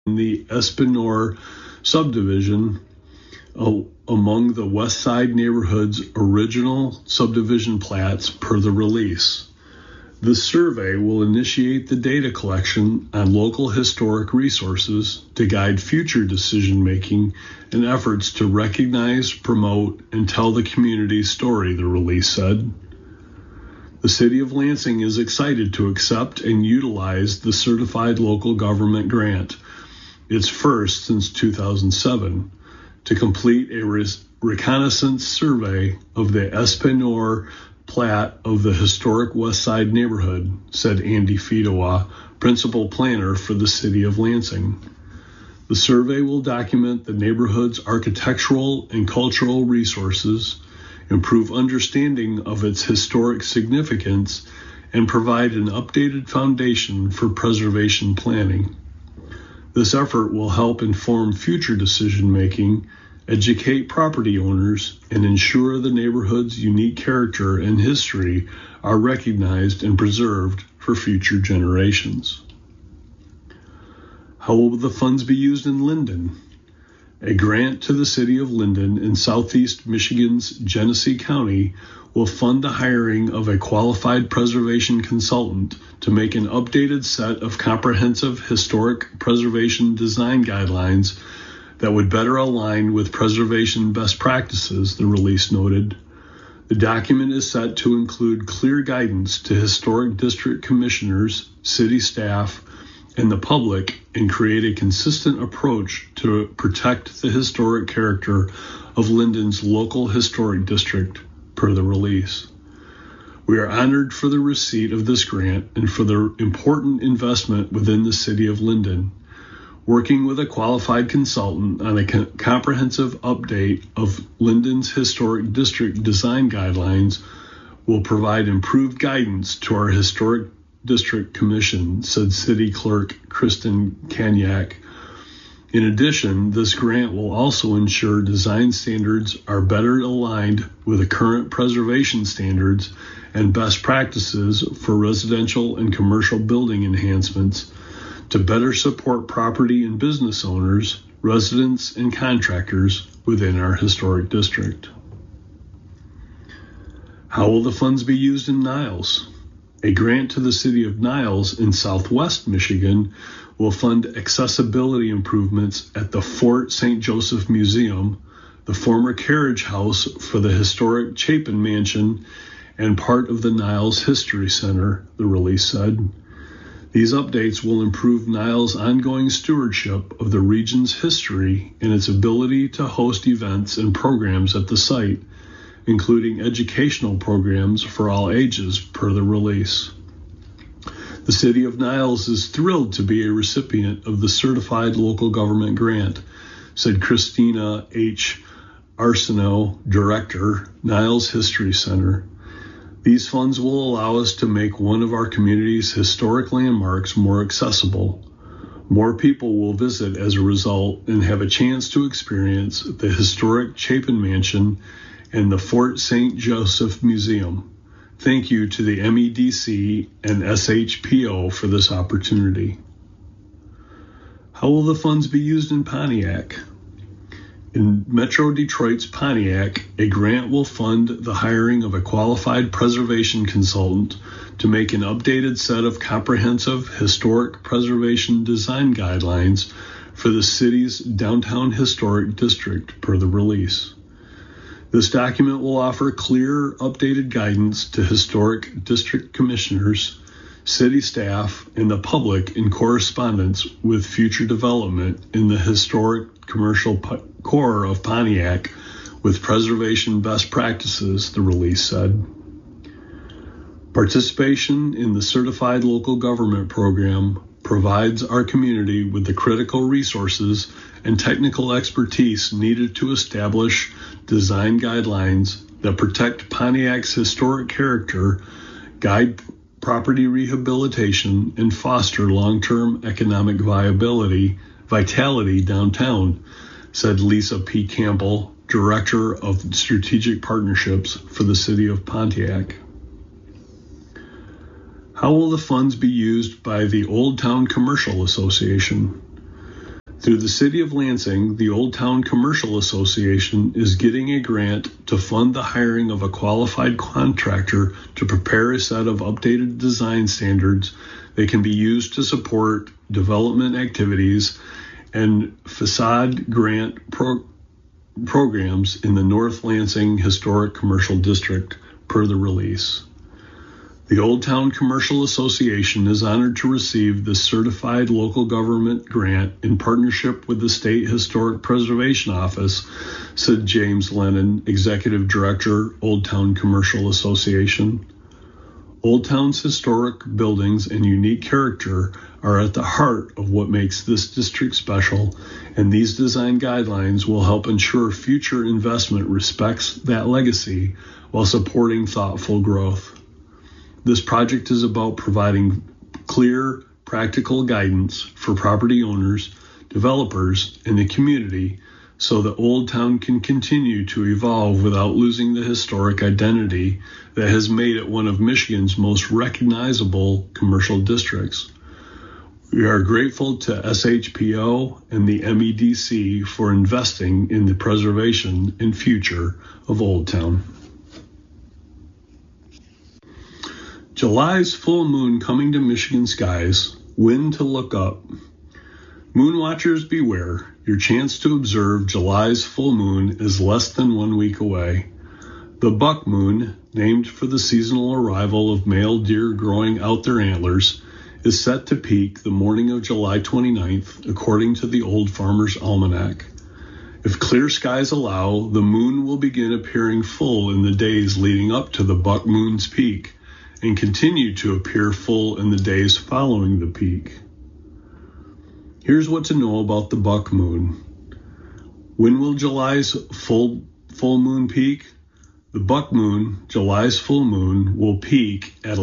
in the Espinor subdivision among the West Side neighborhood's original subdivision plats per the release. The survey will initiate the data collection on local historic resources to guide future decision-making and efforts to recognize, promote, and tell the community's story, the release said. The City of Lansing is excited to accept and utilize the Certified Local Government Grant, its first since 2007, to complete a reconnaissance survey of the Espinor plat of the historic West Side neighborhood, said Andy Fedewa, principal planner for the City of Lansing. The survey will document the neighborhood's architectural and cultural resources, improve understanding of its historic significance, and provide an updated foundation for preservation planning. This effort will help inform future decision-making, educate property owners, and ensure the neighborhood's unique character and history are recognized and preserved for future generations. How will the funds be used in Linden? A grant to the City of Linden in southeast Michigan's Genesee County will fund the hiring of a qualified preservation consultant to make an updated set of comprehensive historic preservation design guidelines that would better align with preservation best practices, the release noted. The document is set to include clear guidance to historic district commissioners, city staff, and the public, and create a consistent approach to protect the historic character of Linden's local historic district, per the release. We are honored for the receipt of this grant and for the important investment within the City of Linden. Working with a qualified consultant on a comprehensive update of Linden's historic district design guidelines will provide improved guidance to our historic district commission, said City Clerk Kristen Kanyak. In addition, this grant will also ensure design standards are better aligned with the current preservation standards and best practices for residential and commercial building enhancements to better support property and business owners, residents, and contractors within our historic district. How will the funds be used in Niles? A grant to the City of Niles in southwest Michigan will fund accessibility improvements at the Fort St. Joseph Museum, the former carriage house for the historic Chapin Mansion, and part of the Niles History Center, the release said. These updates will improve Niles' ongoing stewardship of the region's history and its ability to host events and programs at the site, including educational programs for all ages, per the release. The City of Niles is thrilled to be a recipient of the Certified Local Government Grant, said Christina H. Arsenault, Director, Niles History Center. These funds will allow us to make one of our community's historic landmarks more accessible. More people will visit as a result and have a chance to experience the historic Chapin Mansion and the Fort St. Joseph Museum. Thank you to the MEDC and SHPO for this opportunity. How will the funds be used in Pontiac? In Metro Detroit's Pontiac, a grant will fund the hiring of a qualified preservation consultant to make an updated set of comprehensive historic preservation design guidelines for the city's downtown historic district, per the release. This document will offer clear, updated guidance to historic district commissioners, city staff, and the public in correspondence with future development in the historic commercial core of Pontiac with preservation best practices, the release said. Participation in the Certified Local Government Program provides our community with the critical resources and technical expertise needed to establish design guidelines that protect Pontiac's historic character, guide property rehabilitation, and foster long-term economic vitality downtown, said Lisa P. Campbell, Director of Strategic Partnerships for the City of Pontiac. How will the funds be used by the Old Town Commercial Association? Through the City of Lansing, the Old Town Commercial Association is getting a grant to fund the hiring of a qualified contractor to prepare a set of updated design standards that can be used to support development activities and facade grant programs in the North Lansing Historic Commercial District, per the release. The Old Town Commercial Association is honored to receive this certified local government grant in partnership with the State Historic Preservation Office, said James Lennon, Executive Director, Old Town Commercial Association. Old Town's historic buildings and unique character are at the heart of what makes this district special, and these design guidelines will help ensure future investment respects that legacy while supporting thoughtful growth. This project is about providing clear, practical guidance for property owners, developers, and the community so that Old Town can continue to evolve without losing the historic identity that has made it one of Michigan's most recognizable commercial districts. We are grateful to SHPO and the MEDC for investing in the preservation and future of Old Town. July's full moon coming to Michigan skies. When to look up. Moon watchers beware. Your chance to observe July's full moon is less than 1 week away. The buck moon, named for the seasonal arrival of male deer growing out their antlers, is set to peak the morning of July 29th, according to the Old Farmer's Almanac. If clear skies allow, the moon will begin appearing full in the days leading up to the buck moon's peak, and continue to appear full in the days following the peak. Here's what to know about the buck moon. When will July's full moon peak? The buck moon, July's full moon, will peak at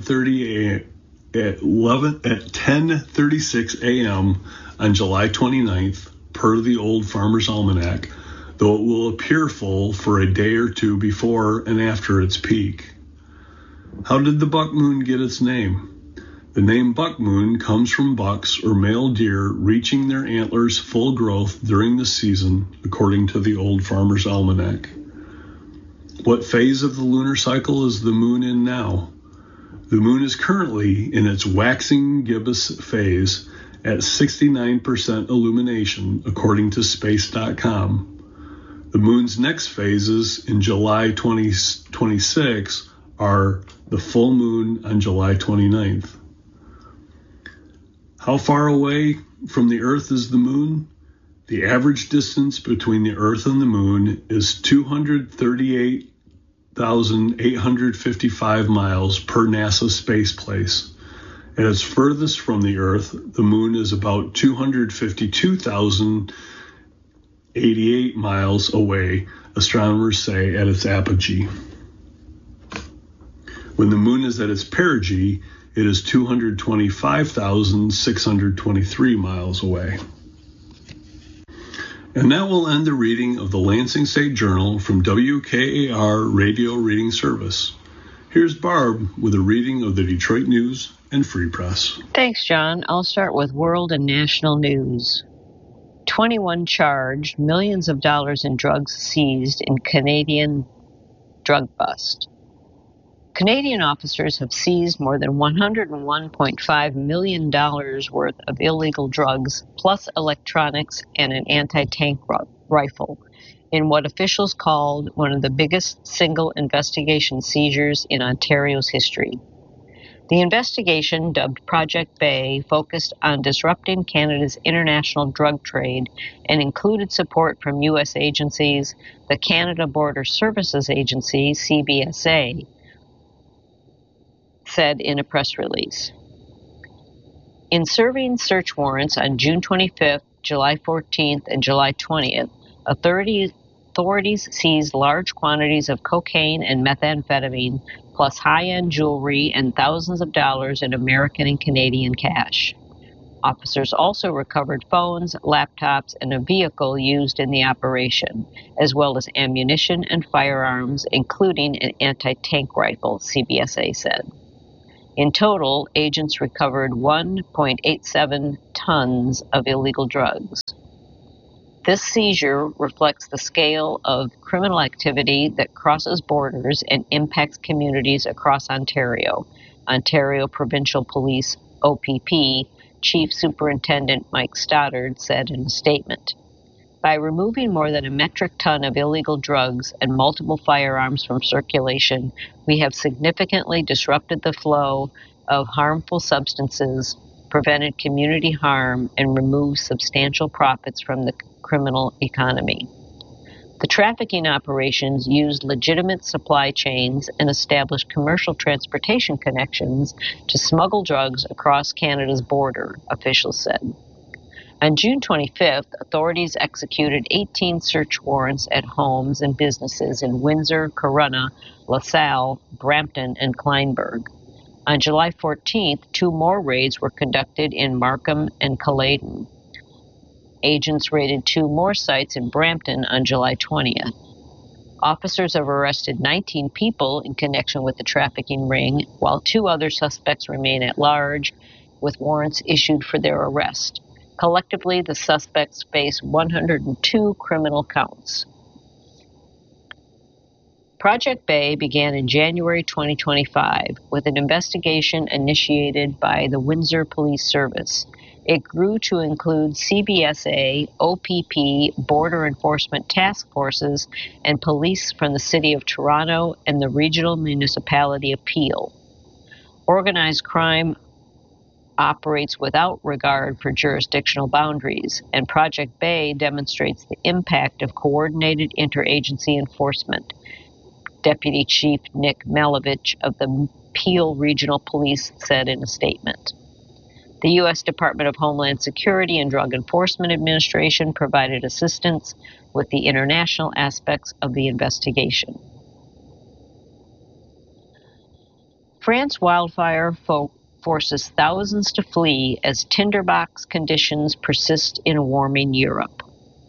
10:36 a.m. on July 29th, per the Old Farmer's Almanac, though it will appear full for a day or two before and after its peak. How did the buck moon get its name? The name buck moon comes from bucks or male deer reaching their antlers' full growth during the season, according to the Old Farmer's Almanac. What phase of the lunar cycle is the moon in now? The moon is currently in its waxing gibbous phase at 69% illumination, according to space.com. The moon's next phases in July 2026 are the full moon on July 29th. How far away from the Earth is the moon? The average distance between the Earth and the moon is 238,855 miles per NASA space place. At its furthest from the Earth, the moon is about 252,088 miles away, astronomers say, at its apogee. When the moon is at its perigee, it is 225,623 miles away. And that will end the reading of the Lansing State Journal from WKAR Radio Reading Service. Here's Barb with a reading of the Detroit News and Free Press. Thanks, John. I'll start with world and national news. 21 charged, millions of dollars in drugs seized in Canadian drug bust. Canadian officers have seized more than $101.5 million worth of illegal drugs, plus electronics and an anti-tank rifle, in what officials called one of the biggest single investigation seizures in Ontario's history. The investigation, dubbed Project Bay, focused on disrupting Canada's international drug trade and included support from U.S. agencies, the Canada Border Services Agency, CBSA, said in a press release. In serving search warrants on June 25th, July 14th, and July 20th, authorities seized large quantities of cocaine and methamphetamine, plus high-end jewelry and thousands of dollars in American and Canadian cash. Officers also recovered phones, laptops, and a vehicle used in the operation, as well as ammunition and firearms, including an anti-tank rifle, CBSA said. In total, agents recovered 1.87 tons of illegal drugs. This seizure reflects the scale of criminal activity that crosses borders and impacts communities across Ontario, Ontario Provincial Police, OPP, Chief Superintendent Mike Stoddard said in a statement. By removing more than a metric ton of illegal drugs and multiple firearms from circulation, we have significantly disrupted the flow of harmful substances, prevented community harm, and removed substantial profits from the criminal economy. The trafficking operations used legitimate supply chains and established commercial transportation connections to smuggle drugs across Canada's border, officials said. On June 25th, authorities executed 18 search warrants at homes and businesses in Windsor, Corunna, LaSalle, Brampton, and Kleinburg. On July 14th, 2 more raids were conducted in Markham and Caledon. Agents raided 2 more sites in Brampton on July 20th. Officers have arrested 19 people in connection with the trafficking ring, while 2 other suspects remain at large, with warrants issued for their arrest. Collectively, the suspects face 102 criminal counts. Project Bay began in January 2025 with an investigation initiated by the Windsor Police Service. It grew to include CBSA, OPP, Border Enforcement Task Forces, and police from the City of Toronto and the Regional Municipality of Peel. Organized crime operates without regard for jurisdictional boundaries, and Project Bay demonstrates the impact of coordinated interagency enforcement, Deputy Chief Nick Malovich of the Peel Regional Police said in a statement. The U.S. Department of Homeland Security and Drug Enforcement Administration provided assistance with the international aspects of the investigation. France wildfire forces thousands to flee as tinderbox conditions persist in warming Europe.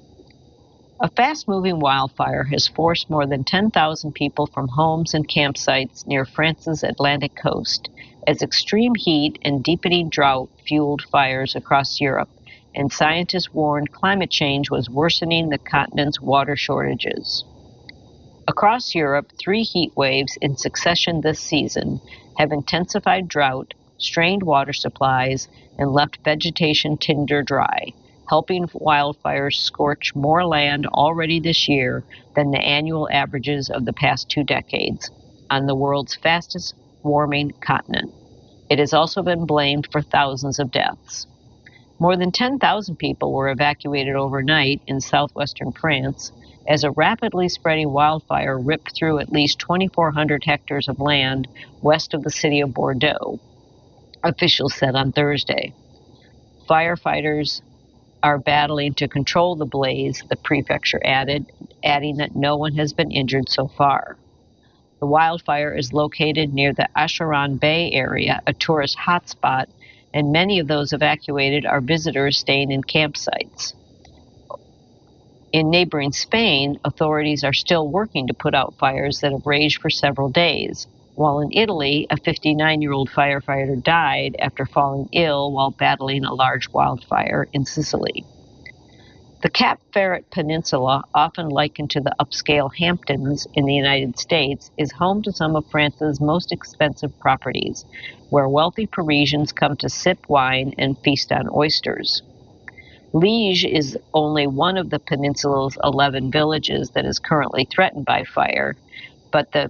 A fast-moving wildfire has forced more than 10,000 people from homes and campsites near France's Atlantic coast as extreme heat and deepening drought fueled fires across Europe, and scientists warned climate change was worsening the continent's water shortages. Across Europe, 3 heat waves in succession this season have intensified drought, strained water supplies, and left vegetation tinder dry, helping wildfires scorch more land already this year than the annual averages of the past 2 decades on the world's fastest warming continent. It has also been blamed for thousands of deaths. More than 10,000 people were evacuated overnight in southwestern France as a rapidly spreading wildfire ripped through at least 2,400 hectares of land west of the city of Bordeaux, officials said on Thursday. Firefighters are battling to control the blaze, the prefecture added, adding that no one has been injured so far. The wildfire is located near the Acheron Bay area, a tourist hotspot, and many of those evacuated are visitors staying in campsites. In neighboring Spain, authorities are still working to put out fires that have raged for several days, while in Italy, a 59-year-old firefighter died after falling ill while battling a large wildfire in Sicily. The Cape Ferret Peninsula, often likened to the upscale Hamptons in the United States, is home to some of France's most expensive properties, where wealthy Parisians come to sip wine and feast on oysters. Liege is only one of the peninsula's 11 villages that is currently threatened by fire, but the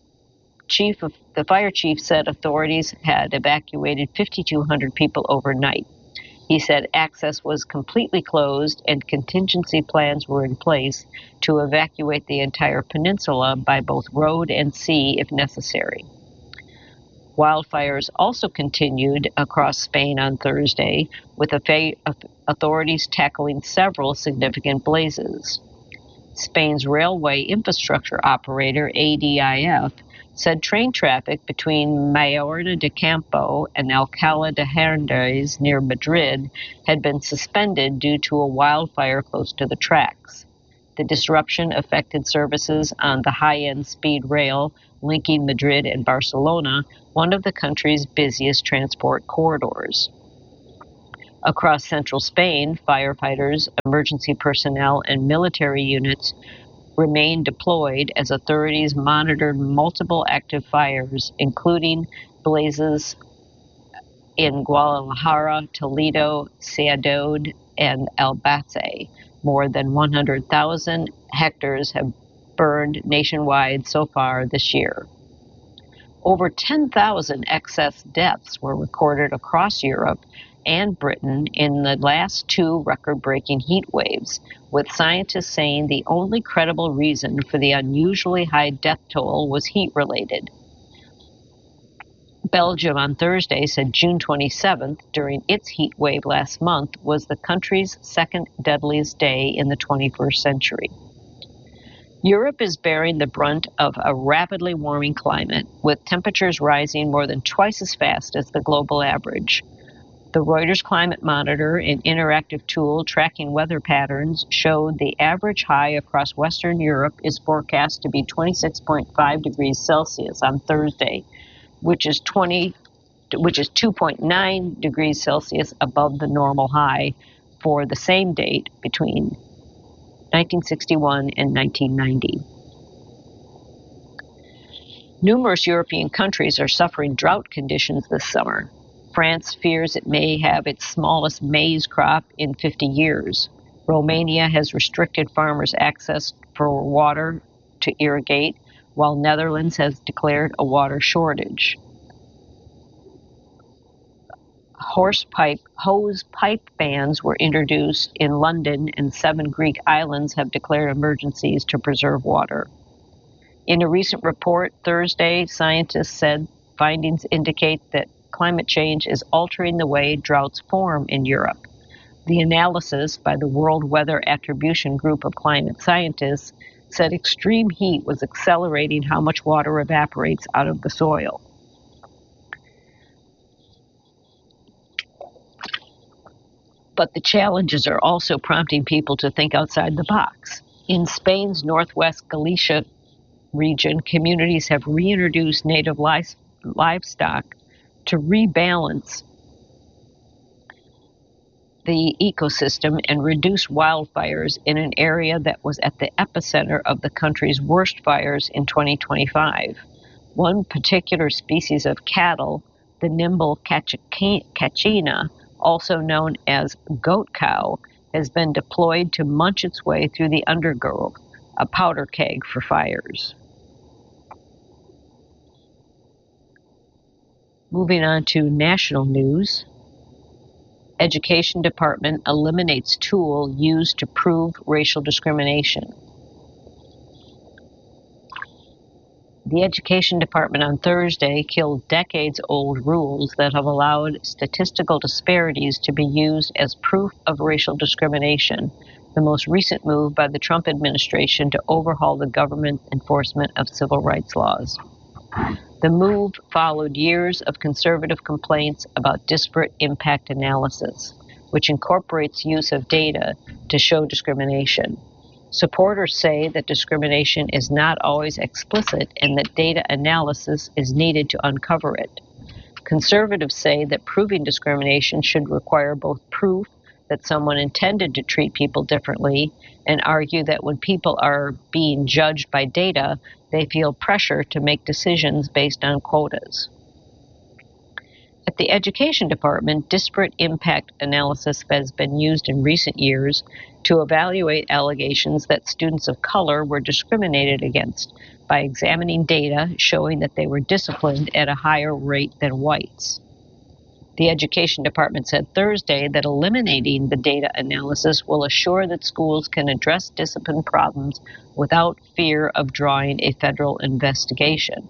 fire chief said authorities had evacuated 5,200 people overnight. He said access was completely closed and contingency plans were in place to evacuate the entire peninsula by both road and sea if necessary. Wildfires also continued across Spain on Thursday, with authorities tackling several significant blazes. Spain's railway infrastructure operator, ADIF, said train traffic between Mayorga de Campo and Alcalá de Henares near Madrid had been suspended due to a wildfire close to the tracks. The disruption affected services on the high-end speed rail linking Madrid and Barcelona, one of the country's busiest transport corridors. Across central Spain, firefighters, emergency personnel, and military units remain deployed as authorities monitored multiple active fires, including blazes in Guadalajara, Toledo, Ciudad, and Albacete. More than 100,000 hectares have burned nationwide so far this year. Over 10,000 excess deaths were recorded across Europe and Britain in the last two record-breaking heat waves, with scientists saying the only credible reason for the unusually high death toll was heat-related. Belgium on Thursday said June 27th, during its heat wave last month, was the country's second deadliest day in the 21st century. Europe is bearing the brunt of a rapidly warming climate, with temperatures rising more than twice as fast as the global average. The Reuters Climate Monitor, an interactive tool tracking weather patterns, showed the average high across Western Europe is forecast to be 26.5 degrees Celsius on Thursday, which is 2.9 degrees Celsius above the normal high for the same date between 1961 and 1990. Numerous European countries are suffering drought conditions this summer. France fears it may have its smallest maize crop in 50 years. Romania has restricted farmers' access for water to irrigate, while Netherlands has declared a water shortage. Hose pipe bans were introduced in London, and 7 Greek islands have declared emergencies to preserve water. In a recent report Thursday, scientists said findings indicate that climate change is altering the way droughts form in Europe. The analysis by the World Weather Attribution Group of climate scientists said extreme heat was accelerating how much water evaporates out of the soil. But the challenges are also prompting people to think outside the box. In Spain's northwest Galicia region, communities have reintroduced native livestock to rebalance the ecosystem and reduce wildfires in an area that was at the epicenter of the country's worst fires in 2025. One particular species of cattle, the nimble cachina, also known as goat cow, has been deployed to munch its way through the undergrowth, a powder keg for fires. Moving on to national news. Education Department eliminates tool used to prove racial discrimination. The Education Department on Thursday killed decades-old rules that have allowed statistical disparities to be used as proof of racial discrimination, the most recent move by the Trump administration to overhaul the government enforcement of civil rights laws. The move followed years of conservative complaints about disparate impact analysis, which incorporates use of data to show discrimination. Supporters say that discrimination is not always explicit and that data analysis is needed to uncover it. Conservatives say that proving discrimination should require both proof that someone intended to treat people differently and argue that when people are being judged by data, they feel pressure to make decisions based on quotas. At the Education Department, disparate impact analysis has been used in recent years to evaluate allegations that students of color were discriminated against by examining data showing that they were disciplined at a higher rate than whites. The Education Department said Thursday that eliminating the data analysis will assure that schools can address discipline problems without fear of drawing a federal investigation.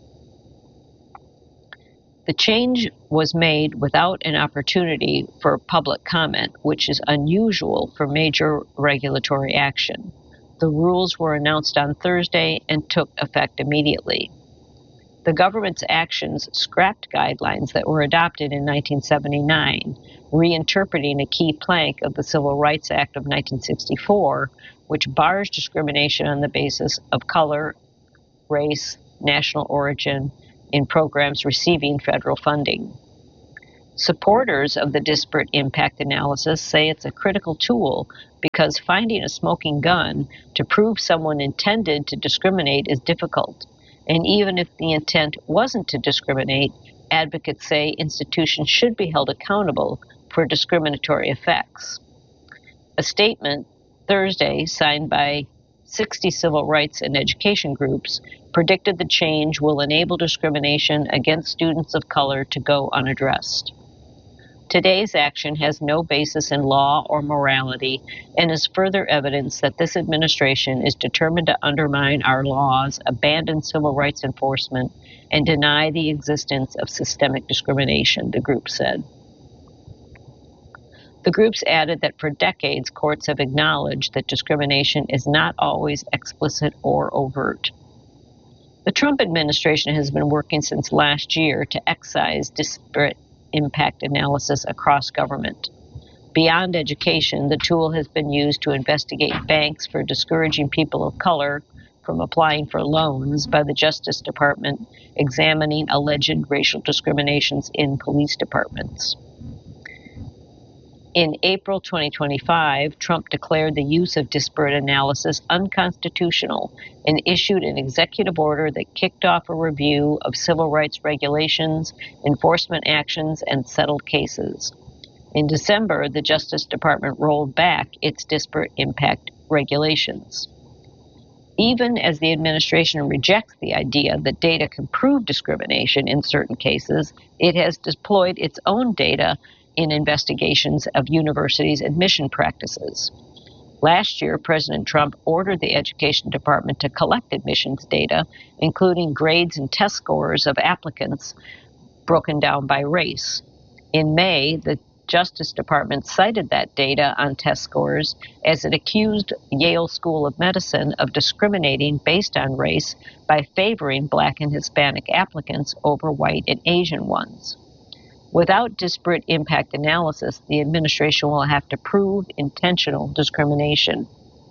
The change was made without an opportunity for public comment, which is unusual for major regulatory action. The rules were announced on Thursday and took effect immediately. The government's actions scrapped guidelines that were adopted in 1979, reinterpreting a key plank of the Civil Rights Act of 1964, which bars discrimination on the basis of color, race, national origin in programs receiving federal funding. Supporters of the disparate impact analysis say it's a critical tool because finding a smoking gun to prove someone intended to discriminate is difficult. And even if the intent wasn't to discriminate, advocates say institutions should be held accountable for discriminatory effects. A statement Thursday signed by 60 civil rights and education groups predicted the change will enable discrimination against students of color to go unaddressed. Today's action has no basis in law or morality and is further evidence that this administration is determined to undermine our laws, abandon civil rights enforcement, and deny the existence of systemic discrimination, the group said. The groups added that for decades, courts have acknowledged that discrimination is not always explicit or overt. The Trump administration has been working since last year to excise disparate impact analysis across government. Beyond education, the tool has been used to investigate banks for discouraging people of color from applying for loans by the Justice Department examining alleged racial discriminations in police departments. In April 2025, Trump declared the use of disparate analysis unconstitutional and issued an executive order that kicked off a review of civil rights regulations, enforcement actions, and settled cases. In December, the Justice Department rolled back its disparate impact regulations. Even as the administration rejects the idea that data can prove discrimination in certain cases, it has deployed its own data in investigations of universities' admission practices. Last year, President Trump ordered the Education Department to collect admissions data, including grades and test scores of applicants broken down by race. In May, the Justice Department cited that data on test scores as it accused Yale School of Medicine of discriminating based on race by favoring Black and Hispanic applicants over white and Asian ones. Without disparate impact analysis, the administration will have to prove intentional discrimination.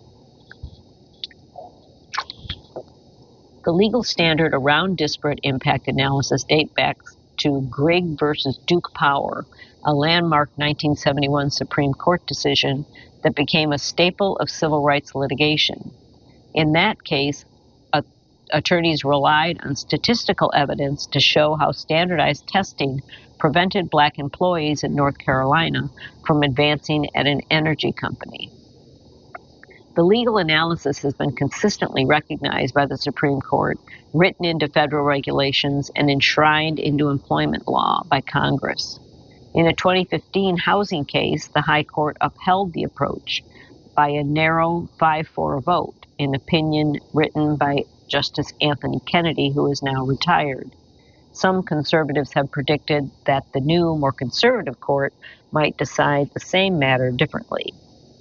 The legal standard around disparate impact analysis dates back to Grigg versus Duke Power, a landmark 1971 Supreme Court decision that became a staple of civil rights litigation. In that case, attorneys relied on statistical evidence to show how standardized testing prevented Black employees in North Carolina from advancing at an energy company. The legal analysis has been consistently recognized by the Supreme Court, written into federal regulations, and enshrined into employment law by Congress. In a 2015 housing case, the High Court upheld the approach by a narrow 5-4 vote, an opinion written by Justice Anthony Kennedy, who is now retired. Some conservatives have predicted that the new, more conservative court might decide the same matter differently.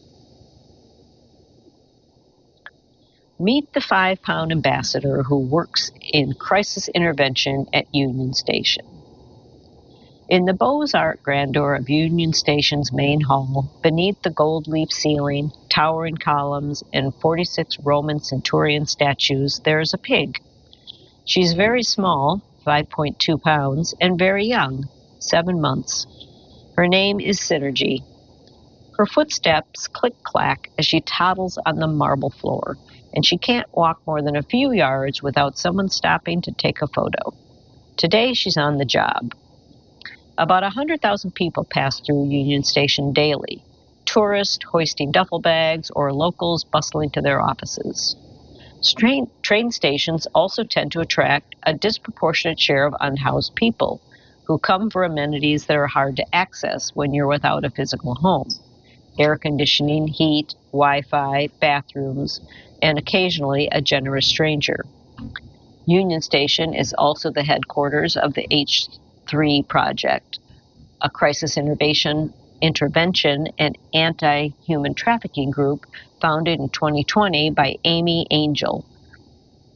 Meet the 5-pound ambassador who works in crisis intervention at Union Station. In the Beaux-Arts grandeur of Union Station's main hall, beneath the gold leaf ceiling, towering columns, and 46 Roman centurion statues, there is a pig. She's very small, 5.2 pounds, and very young, 7 months. Her name is Synergy. Her footsteps click-clack as she toddles on the marble floor, and she can't walk more than a few yards without someone stopping to take a photo. Today she's on the job. About 100,000 people pass through Union Station daily, tourists hoisting duffel bags or locals bustling to their offices. Train stations also tend to attract a disproportionate share of unhoused people who come for amenities that are hard to access when you're without a physical home. Air conditioning, heat, Wi-Fi, bathrooms, and occasionally a generous stranger. Union Station is also the headquarters of the H3 Project, a crisis intervention and anti-human trafficking group founded in 2020 by Amy Angel.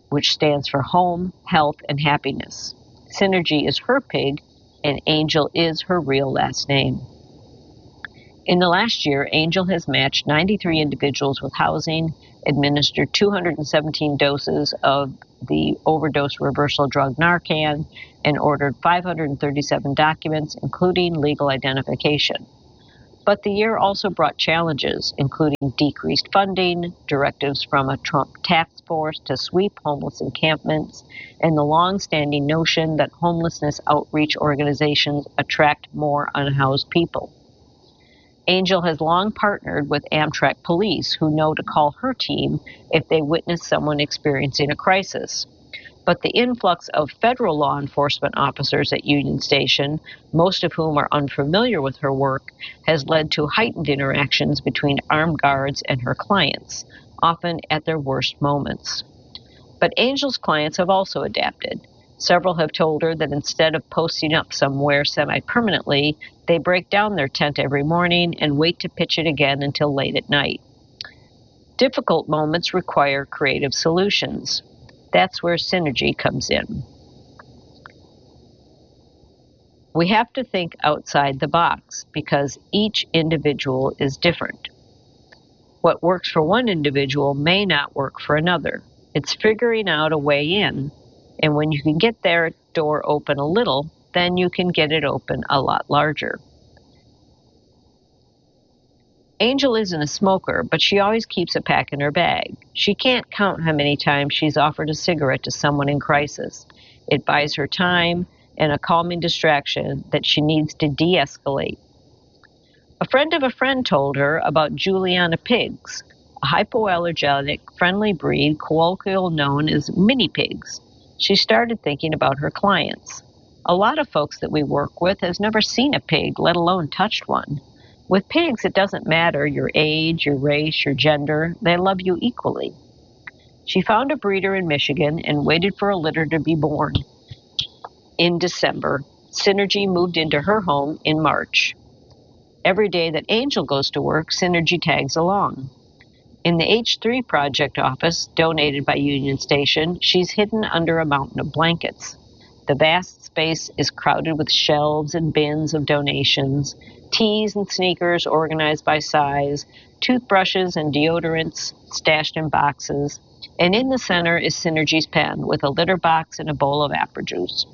which stands for Home, Health, and Happiness. Synergy is her pig, and Angel is her real last name. In the last year, Angel has matched 93 individuals with housing, administered 217 doses of the overdose reversal drug Narcan, and ordered 537 documents, including legal identification. But the year also brought challenges, including decreased funding, directives from a Trump task force to sweep homeless encampments, and the long-standing notion that homelessness outreach organizations attract more unhoused people. Angel has long partnered with Amtrak police, who know to call her team if they witness someone experiencing a crisis. But the influx of federal law enforcement officers at Union Station, most of whom are unfamiliar with her work, has led to heightened interactions between armed guards and her clients, often at their worst moments. But Angel's clients have also adapted. Several have told her that instead of posting up somewhere semi-permanently, they break down their tent every morning and wait to pitch it again until late at night. Difficult moments require creative solutions. That's where Synergy comes in. We have to think outside the box because each individual is different. What works for one individual may not work for another. It's figuring out a way in, and when you can get their door open a little, then you can get it open a lot larger. Angel isn't a smoker, but she always keeps a pack in her bag. She can't count how many times she's offered a cigarette to someone in crisis. It buys her time and a calming distraction that she needs to de-escalate. A friend of a friend told her about Juliana pigs, a hypoallergenic, friendly breed colloquially known as mini pigs. She started thinking about her clients. A lot of folks that we work with has never seen a pig, let alone touched one. With pigs, it doesn't matter your age, your race, your gender. They love you equally. She found a breeder in Michigan and waited for a litter to be born. In December, Synergy moved into her home in March. Every day that Angel goes to work, Synergy tags along. In the H3 Project office, donated by Union Station, she's hidden under a mountain of blankets. The vast space is crowded with shelves and bins of donations, tees and sneakers organized by size, toothbrushes and deodorants stashed in boxes, and in the center is Synergy's pen with a litter box and a bowl of apple juice.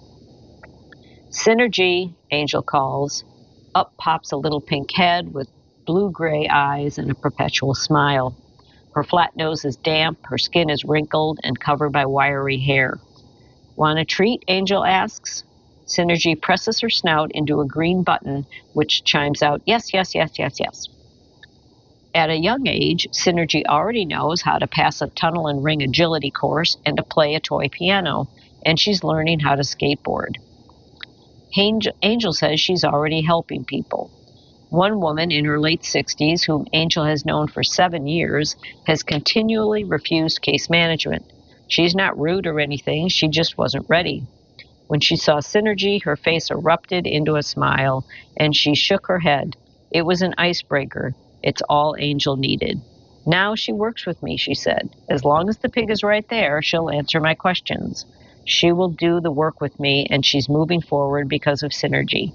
Synergy, Angel calls. Up pops a little pink head with blue-gray eyes and a perpetual smile. Her flat nose is damp, her skin is wrinkled and covered by wiry hair. Want a treat? Angel asks. Synergy presses her snout into a green button, which chimes out, yes, yes, yes, yes, yes. At a young age, Synergy already knows how to pass a tunnel and ring agility course and to play a toy piano, and she's learning how to skateboard. Angel says she's already helping people. One woman in her late 60s, whom Angel has known for 7 years, has continually refused case management. She's not rude or anything, she just wasn't ready. When she saw Synergy, her face erupted into a smile, and she shook her head. It was an icebreaker. It's all Angel needed. Now she works with me, she said. As long as the pig is right there, she'll answer my questions. She will do the work with me, and she's moving forward because of Synergy.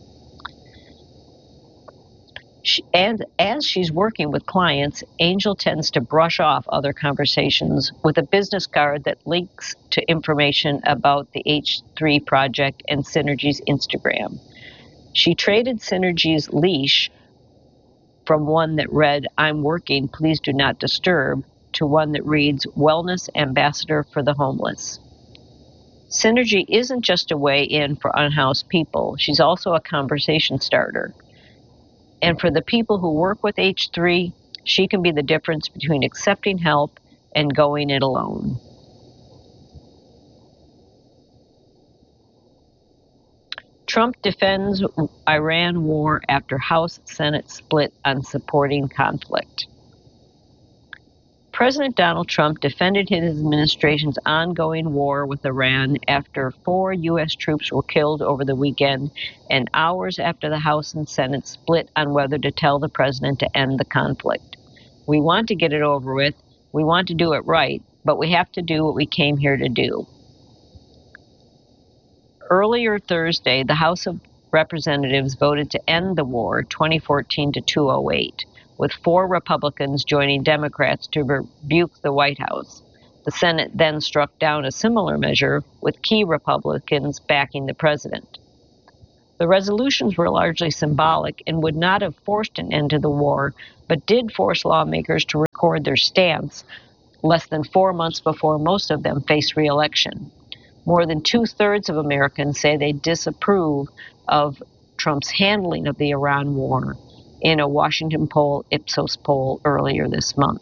And as she's working with clients, Angel tends to brush off other conversations with a business card that links to information about the H3 Project and Synergy's Instagram. She traded Synergy's leash from one that read, "I'm working, please do not disturb," to one that reads, "Wellness Ambassador for the Homeless." Synergy isn't just a way in for unhoused people. She's also a conversation starter. And for the people who work with H3, she can be the difference between accepting help and going it alone. Trump defends Iran war after House-Senate split on supporting conflict. President Donald Trump defended his administration's ongoing war with Iran after 4 U.S. troops were killed over the weekend and hours after the House and Senate split on whether to tell the president to end the conflict. We want to get it over with. We want to do it right. but we have to do what we came here to do. Earlier Thursday, the House of Representatives voted to end the war 2014 to 208, with 4 Republicans joining Democrats to rebuke the White House. The Senate then struck down a similar measure, with key Republicans backing the president. The resolutions were largely symbolic and would not have forced an end to the war, but did force lawmakers to record their stance less than 4 months before most of them face re-election. More than 2/3 of Americans say they disapprove of Trump's handling of the Iran war in a Washington Ipsos poll earlier this month.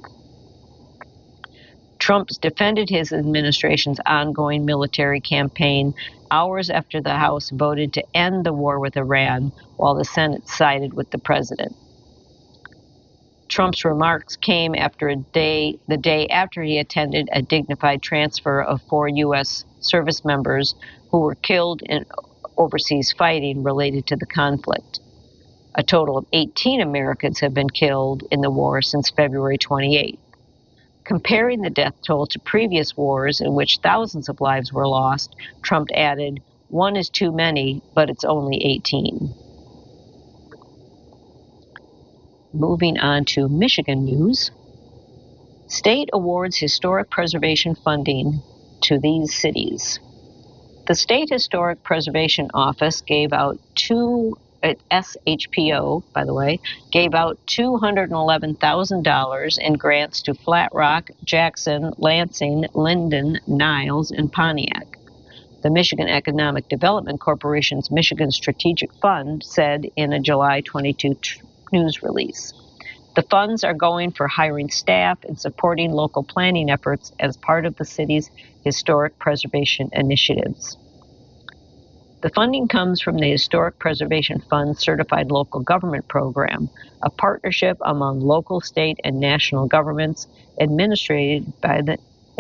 Trump defended his administration's ongoing military campaign hours after the House voted to end the war with Iran, while the Senate sided with the president. Trump's remarks came the day after he attended a dignified transfer of 4 U.S. service members who were killed in overseas fighting related to the conflict. A total of 18 Americans have been killed in the war since February 28. Comparing the death toll to previous wars in which thousands of lives were lost, Trump added, "One is too many, but it's only 18. Moving on to Michigan news. State awards historic preservation funding to these cities. The State Historic Preservation Office gave out SHPO, by the way, gave out $211,000 in grants to Flat Rock, Jackson, Lansing, Linden, Niles, and Pontiac. The Michigan Economic Development Corporation's Michigan Strategic Fund said in a July 22 news release. The funds are going for hiring staff and supporting local planning efforts as part of the city's historic preservation initiatives. The funding comes from the Historic Preservation Fund Certified Local Government Program, a partnership among local, state, and national governments administered by the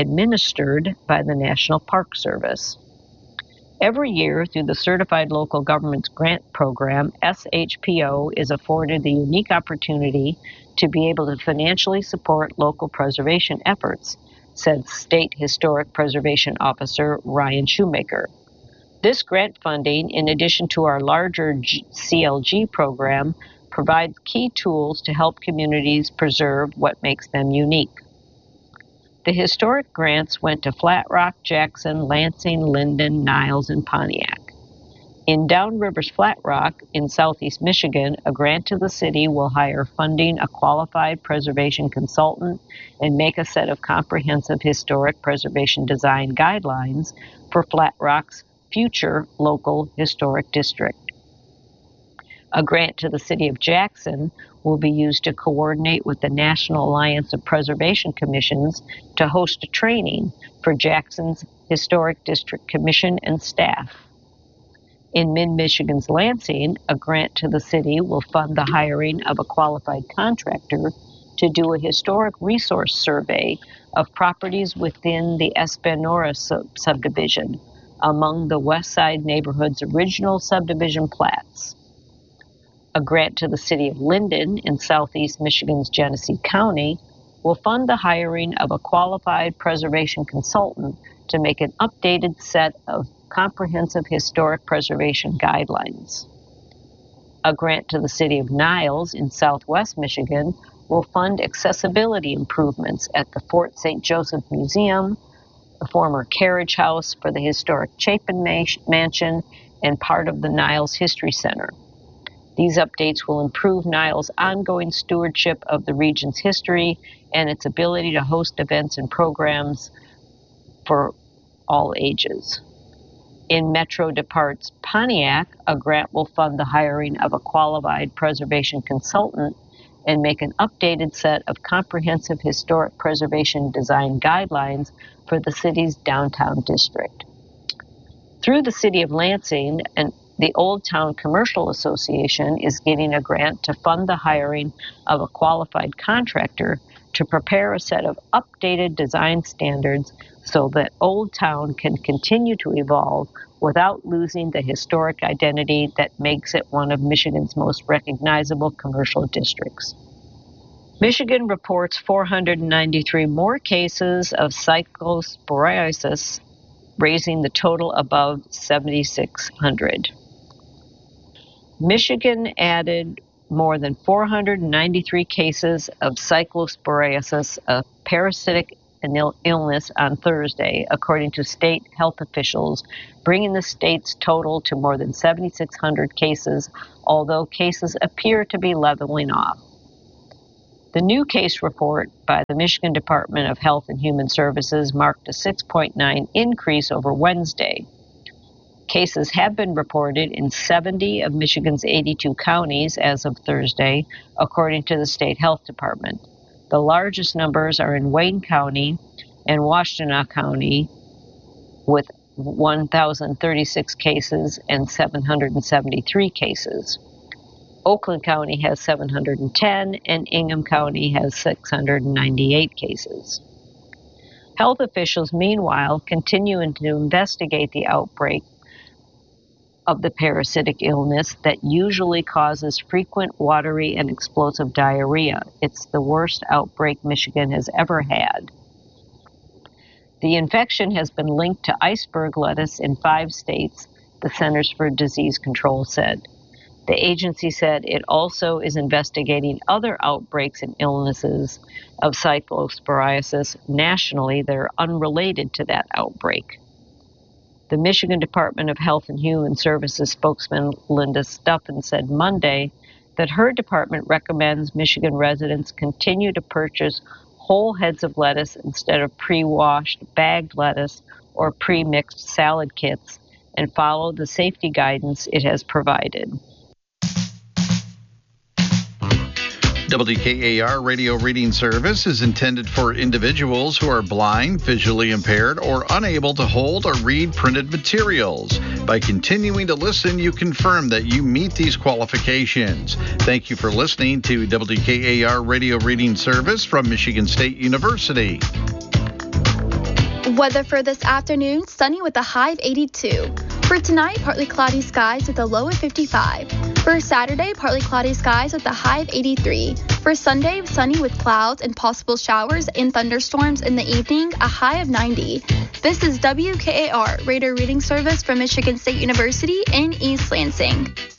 National Park Service. Every year, through the Certified Local Governments Grant Program, SHPO is afforded the unique opportunity to be able to financially support local preservation efforts, said State Historic Preservation Officer Ryan Shoemaker. This grant funding, in addition to our larger CLG program, provides key tools to help communities preserve what makes them unique. The historic grants went to Flat Rock, Jackson, Lansing, Linden, Niles, and Pontiac. In Downriver's Flat Rock in southeast Michigan, a grant to the city will hire funding a qualified preservation consultant and make a set of comprehensive historic preservation design guidelines for Flat Rock's future local historic district. A grant to the city of Jackson will be used to coordinate with the National Alliance of Preservation Commissions to host a training for Jackson's Historic District Commission and staff. In Mid-Michigan's Lansing, a grant to the city will fund the hiring of a qualified contractor to do a historic resource survey of properties within the Espanola subdivision, among the West Side neighborhood's original subdivision plats. A grant to the city of Linden in southeast Michigan's Genesee County will fund the hiring of a qualified preservation consultant to make an updated set of comprehensive historic preservation guidelines. A grant to the city of Niles in southwest Michigan will fund accessibility improvements at the Fort St. Joseph Museum, the former carriage house for the historic Chapin Mansion, and part of the Niles History Center. These updates will improve Niles' ongoing stewardship of the region's history and its ability to host events and programs for all ages. In Metro Depart's Pontiac, a grant will fund the hiring of a qualified preservation consultant and make an updated set of comprehensive historic preservation design guidelines for the city's downtown district. Through the city of Lansing, the Old Town Commercial Association is getting a grant to fund the hiring of a qualified contractor to prepare a set of updated design standards so that Old Town can continue to evolve without losing the historic identity that makes it one of Michigan's most recognizable commercial districts. Michigan reports 493 more cases of cyclosporiasis, raising the total above 7,600. Michigan added more than 493 cases of cyclosporiasis, a parasitic illness, on Thursday, according to state health officials, bringing the state's total to more than 7,600 cases, although cases appear to be leveling off. The new case report by the Michigan Department of Health and Human Services marked a 6.9 increase over Wednesday. Cases have been reported in 70 of Michigan's 82 counties as of Thursday, according to the state health department. The largest numbers are in Wayne County and Washtenaw County, with 1,036 cases and 773 cases. Oakland County has 710, and Ingham County has 698 cases. Health officials, meanwhile, continue to investigate the outbreak of the parasitic illness that usually causes frequent watery and explosive diarrhea. It's the worst outbreak Michigan has ever had. The infection has been linked to iceberg lettuce in 5 states, the Centers for Disease Control said. The agency said it also is investigating other outbreaks and illnesses of cyclosporiasis nationally that are unrelated to that outbreak. The Michigan Department of Health and Human Services spokesman Linda Stuffen said Monday that her department recommends Michigan residents continue to purchase whole heads of lettuce instead of pre-washed bagged lettuce or pre-mixed salad kits and follow the safety guidance it has provided. WKAR Radio Reading Service is intended for individuals who are blind, visually impaired, or unable to hold or read printed materials. By continuing to listen, you confirm that you meet these qualifications. Thank you for listening to WKAR Radio Reading Service from Michigan State University. Weather for this afternoon, sunny with a high of 82. For tonight, partly cloudy skies with a low of 55. For Saturday, partly cloudy skies with a high of 83. For Sunday, sunny with clouds and possible showers and thunderstorms in the evening, a high of 90. This is WKAR Radio Reading Service from Michigan State University in East Lansing.